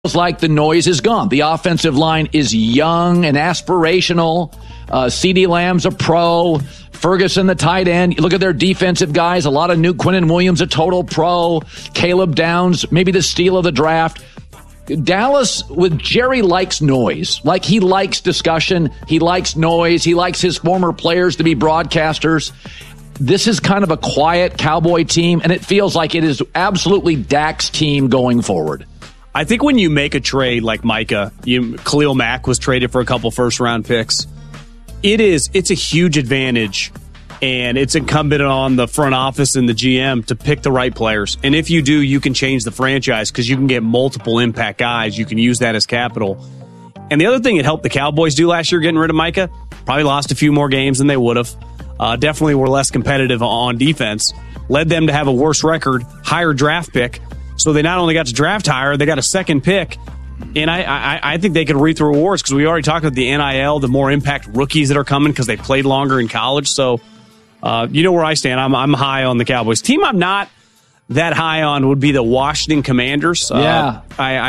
like the noise is gone. The offensive line is young and aspirational. CeeDee Lamb's a pro. Ferguson, the tight end. Look at their defensive guys. A lot of new. Quinnen Williams, a total pro. Caleb Downs, maybe the steal of the draft. Dallas with Jerry likes noise. Like, he likes discussion. He likes noise. He likes his former players to be broadcasters. This is kind of a quiet Cowboy team, and it feels like it is absolutely Dak's team going forward. I think when you make a trade like Micah, Khalil Mack was traded for a couple first-round picks. It's a huge advantage, and it's incumbent on the front office and the GM to pick the right players. And if you do, you can change the franchise because you can get multiple impact guys. You can use that as capital. And the other thing it helped the Cowboys do last year getting rid of Micah, probably lost a few more games than they would have. Definitely were less competitive on defense. Led them to have a worse record, higher draft pick. So they not only got to draft higher, they got a second pick. And I think they could reap the rewards because we already talked about the NIL, the more impact rookies that are coming because they played longer in college. So you know where I stand. I'm high on the Cowboys. Team I'm not that high on would be the Washington Commanders. Yeah.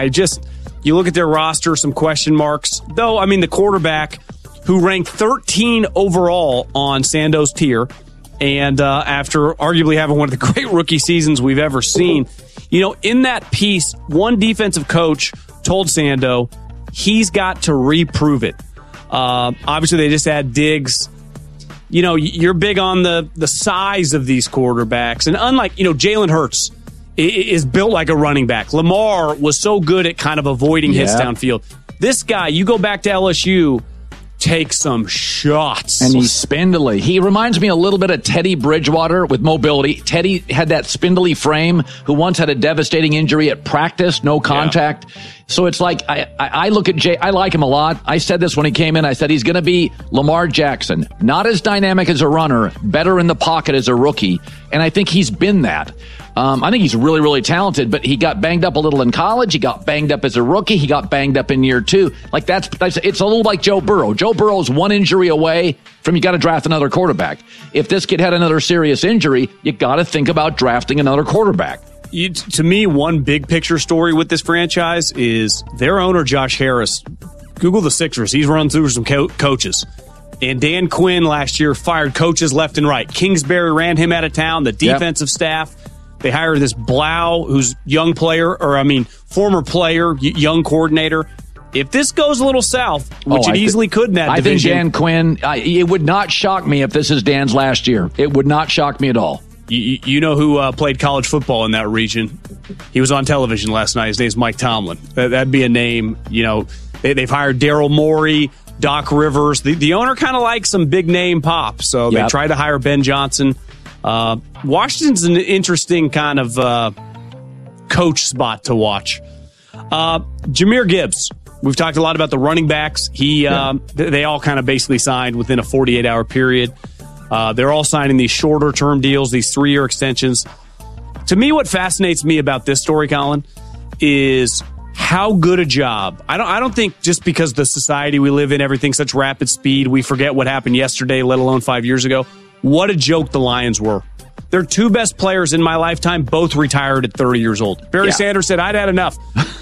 You look at their roster, some question marks. Though, I mean, the quarterback who ranked 13 overall on Sando's tier, and after arguably having one of the great rookie seasons we've ever seen, in that piece, one defensive coach told Sando he's got to reprove it. Obviously, they just had Diggs. You're big on the size of these quarterbacks. And unlike, Jalen Hurts is built like a running back. Lamar was so good at kind of avoiding hits downfield. This guy, you go back to LSU, take some shots. And he's spindly. He reminds me a little bit of Teddy Bridgewater with mobility. Teddy had that spindly frame, who once had a devastating injury at practice, no contact. Yeah. So it's like, I look at Jay, I like him a lot. I said this when he came in. I said he's going to be Lamar Jackson. Not as dynamic as a runner, better in the pocket as a rookie. And I think he's been that. I think he's really, really talented, but he got banged up a little in college. He got banged up as a rookie. He got banged up in year two. Like that's it's a little like Joe Burrow. Joe Burrow's one injury away from you got to draft another quarterback. If this kid had another serious injury, you got to think about drafting another quarterback. To me, one big picture story with this franchise is their owner, Josh Harris. Google the Sixers. He's run through some coaches. And Dan Quinn last year fired coaches left and right. Kingsbury ran him out of town, the defensive staff. They hired this Blau, who's former player, young coordinator. If this goes a little south, which it easily could in that division. I think Dan Quinn, it would not shock me if this is Dan's last year. It would not shock me at all. You know who played college football in that region? He was on television last night. His name's Mike Tomlin. That'd be a name. They've hired Daryl Morey, Doc Rivers. The owner kind of likes some big name pop, so they tried to hire Ben Johnson. Washington's an interesting kind of coach spot to watch. Jahmyr Gibbs. We've talked a lot about the running backs. They all kind of basically signed within a 48-hour period. They're all signing these shorter-term deals, these 3-year extensions. To me, what fascinates me about this story, Colin, is how good a job. I don't think just because the society we live in, everything's such rapid speed, we forget what happened yesterday, let alone 5 years ago. What a joke the Lions were. Their two best players in my lifetime both retired at 30 years old. Barry Sanders said, I'd had enough.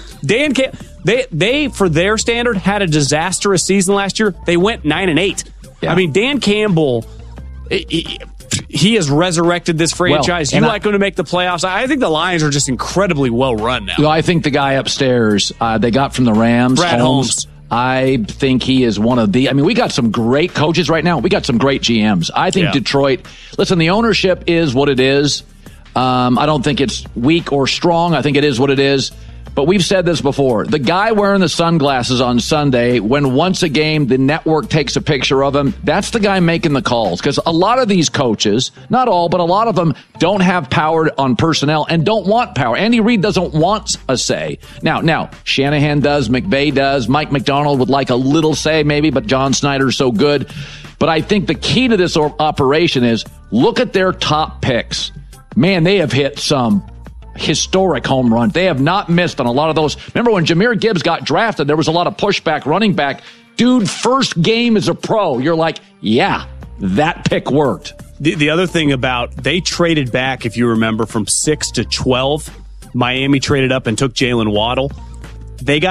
They, for their standard, had a disastrous season last year. They went 9-8. Yeah. I mean, Dan Campbell, he has resurrected this franchise. You like him to make the playoffs. I think the Lions are just incredibly well run now. I think the guy upstairs they got from the Rams, Brad Holmes. I think he is one of the... we got some great coaches right now. We got some great GMs. I think Detroit... Listen, the ownership is what it is. I don't think it's weak or strong. I think it is what it is. But we've said this before. The guy wearing the sunglasses on Sunday, when once a game the network takes a picture of him, that's the guy making the calls. Because a lot of these coaches, not all, but a lot of them don't have power on personnel and don't want power. Andy Reid doesn't want a say. Now, Shanahan does, McVay does, Mike McDonald would like a little say maybe, but John Snyder's so good. But I think the key to this operation is look at their top picks. Man, they have hit some historic home run. They have not missed on a lot of those. Remember when Jahmyr Gibbs got drafted, there was a lot of pushback running back. Dude, first game as a pro. You're like, yeah, that pick worked. The other thing about, they traded back, if you remember, from 6 to 12. Miami traded up and took Jalen Waddle. They got